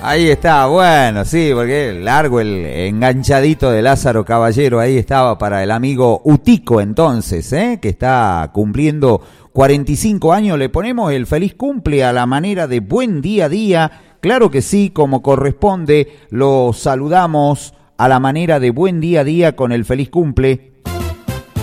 Ahí está, bueno, sí, porque largo el enganchadito de Lázaro Caballero, ahí estaba para el amigo Utico entonces, que está cumpliendo 45 años, le ponemos el feliz cumple a la manera de buen día a día, claro que sí, como corresponde, lo saludamos a la manera de buen día a día con el feliz cumple.